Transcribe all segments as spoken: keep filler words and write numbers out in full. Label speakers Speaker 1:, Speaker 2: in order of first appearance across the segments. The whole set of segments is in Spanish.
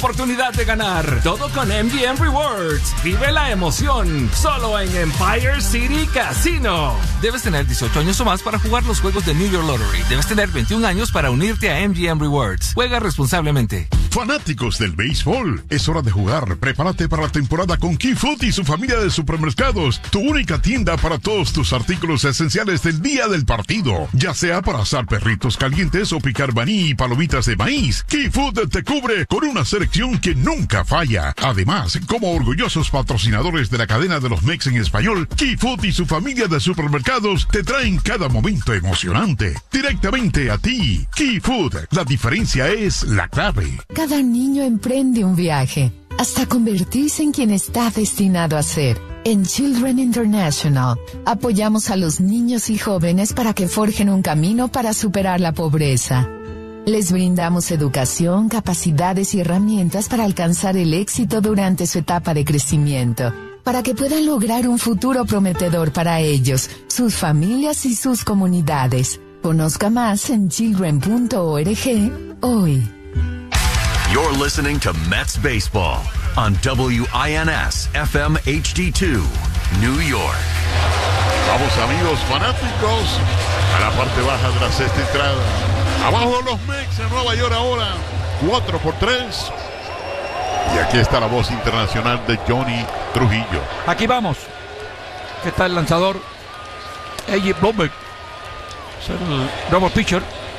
Speaker 1: oportunidad de ganar. Todo con M G M Rewards. Vive la emoción solo en Empire City Casino. Debes tener dieciocho años o más para jugar los juegos de New York Lottery. Debes tener veintiún años para unirte a M G M Rewards. Juega responsablemente.
Speaker 2: Fanáticos del béisbol, es hora de jugar. Prepárate para la temporada con Key Food y su familia de supermercados. Tu única tienda para todos tus artículos esenciales del día del partido. Ya sea para asar perritos calientes o picar maní y palomitas de maíz. Key Food te cubre con una selección que nunca falla. Además, como orgullosos patrocinadores de la cadena de los Mex en español, Key Food y su familia de supermercados te traen cada momento emocionante. Directamente a ti. Key Food, la diferencia es la clave.
Speaker 3: Cada niño emprende un viaje hasta convertirse en quien está destinado a ser. En Children International, apoyamos a los niños y jóvenes para que forjen un camino para superar la pobreza. Les brindamos educación, capacidades y herramientas para alcanzar el éxito durante su etapa de crecimiento, para que puedan lograr un futuro prometedor para ellos, sus familias y sus comunidades. Conozca más en children punto org hoy.
Speaker 4: You're listening to Mets Baseball on W I N S F M H D two, New York.
Speaker 2: Vamos, amigos fanáticos, a la parte baja de la sexta entrada. Abajo los Mets en Nueva York ahora, cuatro por tres. Y aquí está la voz internacional de Johnny Trujillo.
Speaker 5: Aquí vamos. Aquí está el lanzador A J Blomberg. Es el nuevo pitcher.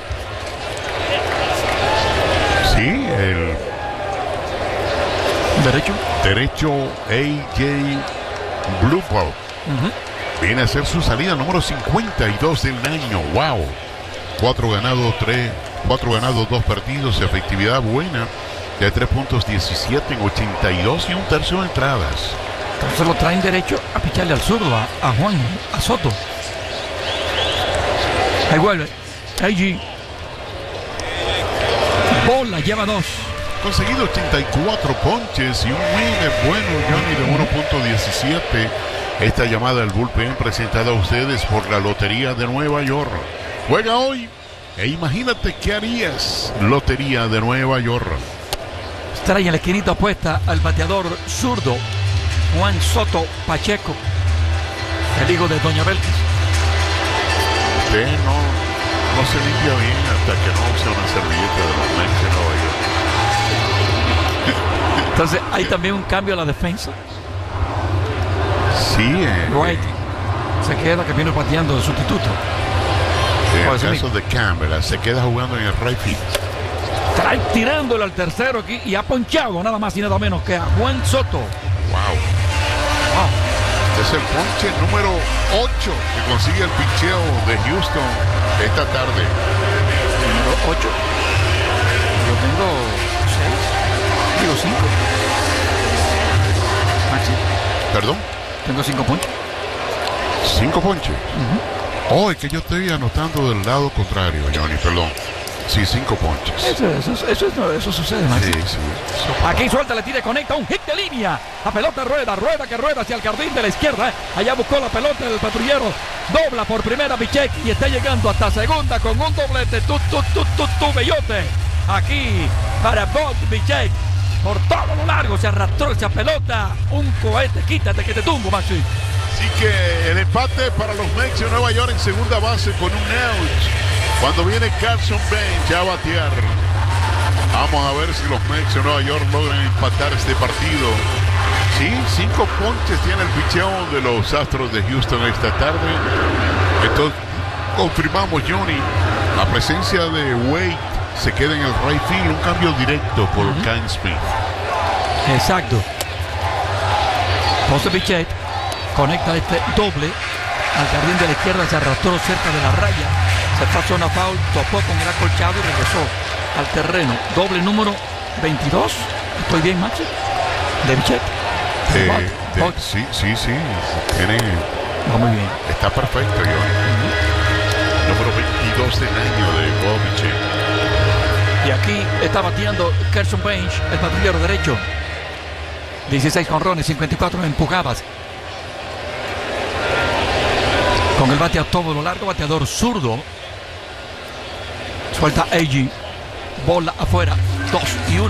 Speaker 2: Sí, el
Speaker 5: derecho.
Speaker 2: Derecho A J Blomberg. Uh-huh. Viene a ser su salida número cincuenta y dos del año. Wow. Cuatro ganados, tres, cuatro ganados, dos partidos, efectividad buena de tres puntos diecisiete en ochenta y dos y un tercio de entradas.
Speaker 5: Entonces lo traen derecho a picharle al zurdo, a, a Juan, a Soto. Ahí vuelve. A G. Bola, lleva dos.
Speaker 2: Conseguido ochenta y cuatro ponches y un win bueno, Johnny, de uno punto diecisiete. Esta llamada al bullpen presentada a ustedes por la Lotería de Nueva York. Juega hoy e imagínate qué harías. Lotería de Nueva York.
Speaker 5: Trae en la esquinita opuesta al bateador zurdo Juan Soto Pacheco, el hijo de Doña Belkis.
Speaker 2: Usted no, no se limpia bien hasta que no use una servilleta de los Mets de Nueva York.
Speaker 5: Entonces hay también un cambio a la defensa.
Speaker 2: Sí, eh,
Speaker 5: Wright se queda, que viene pateando de sustituto.
Speaker 2: En el caso de Campbell, se queda jugando en el right field.
Speaker 5: Trae tirándole al tercero aquí y ha ponchado nada más y nada menos que a Juan Soto.
Speaker 2: Wow. Wow. Es el ponche número ocho que consigue el picheo de Houston esta tarde.
Speaker 5: Número ocho. Yo tengo seis. Digo cinco. Maxi.
Speaker 2: ¿Perdón?
Speaker 5: Tengo cinco ponches.
Speaker 2: ¿Cinco ponches? Uh-huh. Oh, es que yo estoy anotando del lado contrario, Johnny, perdón. Sí, cinco ponches.
Speaker 5: Eso, eso, eso, eso, eso sucede, Maxi.
Speaker 2: Sí, sí. Eso
Speaker 5: Aquí suelta, le tira y conecta un hit de línea. La pelota rueda, rueda que rueda hacia el jardín de la izquierda. Allá buscó la pelota del patrullero. Dobla por primera Bichek y está llegando hasta segunda con un doblete. Tu, tu, tu, tu, tu, bellote. Aquí para Bob Bichek. Por todo lo largo se arrastró esa pelota. Un cohete, quítate que te tumbo, Maxi.
Speaker 2: Así que el empate para los Mets de Nueva York en segunda base con un out. Cuando viene Carson Bench a batear. Vamos a ver si los Mets de Nueva York logran empatar este partido. Sí, cinco ponches tiene el picheo de los Astros de Houston esta tarde. Entonces, confirmamos, Johnny, la presencia de Wade se queda en el right field. Un cambio directo por uh-huh. Kyle Smith.
Speaker 5: Exacto. José Bichette conecta este doble al jardín de la izquierda, se arrastró cerca de la raya, se pasó una foul, topó con el acolchado y regresó al terreno. Doble número veintidós. ¿Estoy bien, Maxi? De Bichette.
Speaker 2: De, de, sí, sí, sí. Tiene,
Speaker 5: va muy bien.
Speaker 2: Está perfecto, yo. Uh-huh. Número veintidós del año de Bob Bichette.
Speaker 5: Y aquí está bateando Carson Bench, el patrullero derecho. dieciséis jonrones, cincuenta y cuatro empujadas. Con el bate a todo lo largo, bateador zurdo. Suelta A G. Bola afuera. dos y uno.